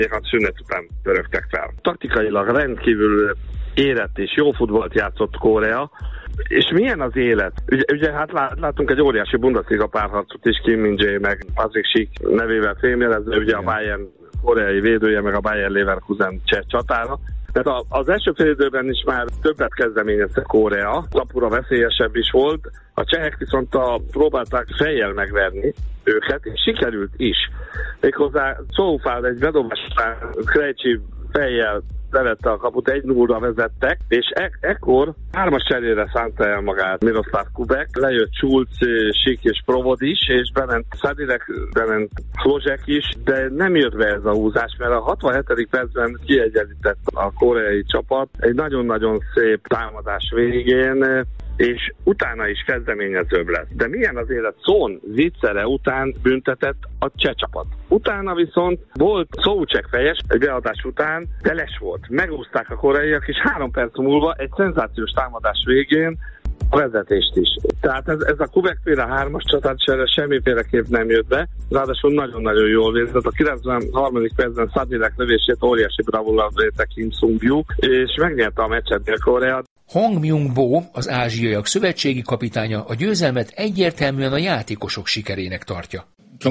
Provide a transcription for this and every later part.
a szünet után pörögtek fel. Taktikailag rendkívül érett és jó futballt játszott Korea. És milyen az élet? Ugye hát látunk egy óriási Bundesliga párharcot is, Kim Min-jae meg Patrick Schick nevével fémjelezve, ugye a Bayern koreai védője, meg a Bayern Leverkusen cseh csatára. Tehát az első fél időben is már többet kezdeményezte Korea, kapura veszélyesebb is volt, a csehek viszont próbálták fejjel megverni őket, és sikerült is. Méghozzá Soufal egy bedobás után Krejci fejjel levette a kaput, 1-0-ra vezettek, és ekkor 3-as cserére szánta el magát Miroslav Kubek, lejött Schulz, Schick és Provod is, és bement Sadilek, bement Hlozsek is, de nem jött be ez a húzás, mert a 67. percben kiegyenlített a koreai csapat egy nagyon-nagyon szép támadás végén, és utána is kezdeményezőbb lesz. De milyen az élet? Son viccere után büntetett a cseh csapat. Utána viszont volt Souček fejes, egy beadás után, de les volt. Megúzták a koreaiak, és 3 perc múlva egy szenzációs támadás végén a vezetést is. Tehát ez a Kubek-féle 3-as csatát semmiféleképp nem jött be, ráadásul nagyon-nagyon jól végzett. A 93. percben Sadilek lövését óriási bravúrral védte Kim Sung-gyu, és megnyerte a meccset Dél-Korea. Hong Myung-bo, az ázsiaiak szövetségi kapitánya, a győzelmet egyértelműen a játékosok sikerének tartja.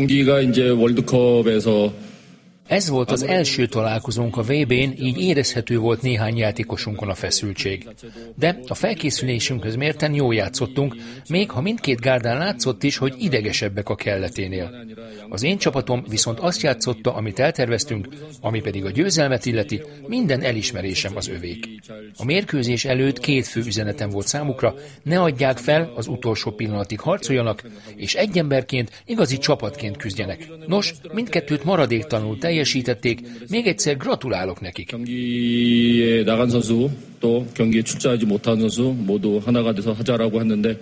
Ez volt az első találkozónk a VB-n, így érezhető volt néhány játékosunkon a feszültség. De a felkészülésünkhöz mérten jól játszottunk, még ha mindkét gárdán látszott is, hogy idegesebbek a kelleténél. Az én csapatom viszont azt játszotta, amit elterveztünk, ami pedig a győzelmet illeti, minden elismerésem az övék. A mérkőzés előtt 2 fő üzenetem volt számukra, ne adják fel, az utolsó pillanatig harcoljanak, és egy emberként, igazi csapatként küzdjenek. Nos, mindkettőt maradéktalanul teljesítették, még egyszer gratulálok nekik. 경기에 나간 선수 또 경기에 출전하지 못한 선수 모두 하나가 돼서 하자라고 했는데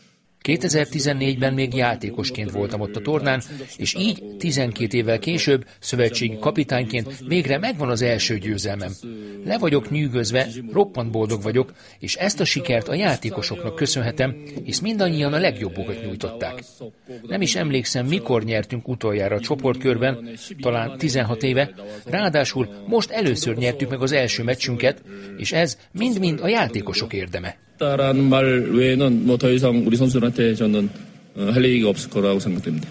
2014-ben még játékosként voltam ott a tornán, és így 12 évvel később szövetségi kapitányként végre megvan az első győzelmem. Le vagyok nyűgözve, roppant boldog vagyok, és ezt a sikert a játékosoknak köszönhetem, hisz mindannyian a legjobbukat nyújtották. Nem is emlékszem, mikor nyertünk utoljára a csoportkörben, talán 16 éve, ráadásul most először nyertük meg az első meccsünket, és ez mind-mind a játékosok érdeme. 라는 말 외에는 더 이상 우리 선수들한테 저는 할 얘기가 없을 거라고 생각됩니다.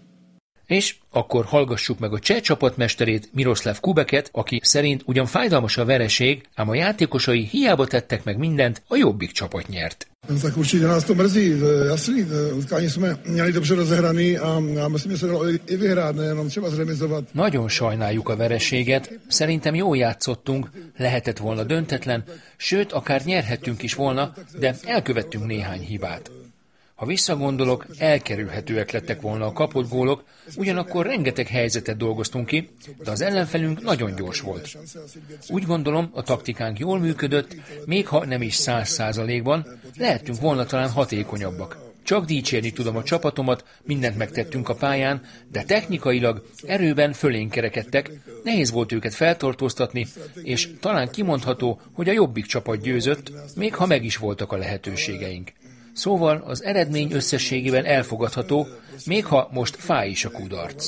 És akkor hallgassuk meg a cseh csapatmesterét, Miroslav Kubeket, aki szerint ugyan fájdalmas a vereség, ám a játékosai hiába tettek meg mindent, a jobbik csapat nyert. Tak určitě nás to mrzí. Jasný, utkání jsme měli dobře rozehraný a myslím, že se dalo i vyhrát, nejenom třeba zremizovat. Nagyon sajnáljuk a vereséget, szerintem jól játszottunk, lehetett volna döntetlen, sőt, akár nyerhettünk is volna, de elkövettünk néhány hibát. Ha visszagondolok, elkerülhetőek lettek volna a kapott gólok, ugyanakkor rengeteg helyzetet dolgoztunk ki, de az ellenfelünk nagyon gyors volt. Úgy gondolom, a taktikánk jól működött, még ha nem is 100%-ban, lehettünk volna talán hatékonyabbak. Csak dicsérni tudom a csapatomat, mindent megtettünk a pályán, de technikailag erőben fölénk kerekedtek, nehéz volt őket feltartóztatni, és talán kimondható, hogy a jobbik csapat győzött, még ha meg is voltak a lehetőségeink. Szóval az eredmény összességében elfogadható, még ha most fáj is a kudarc.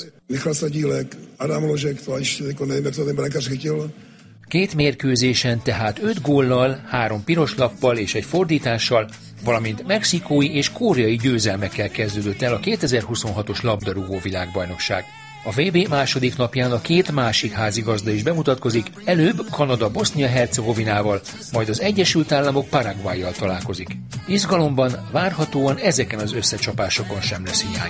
2 mérkőzésen tehát 5 góllal, 3 piros lappal és egy fordítással, valamint mexikói és koreai győzelmekkel kezdődött el a 2026-os labdarúgó világbajnokság. A VB második napján a 2 másik házigazda is bemutatkozik, előbb Kanada Bosznia-Hercegovinával, majd az Egyesült Államok Paraguayjal találkozik. Izgalomban várhatóan ezeken az összecsapásokon sem lesz hiány.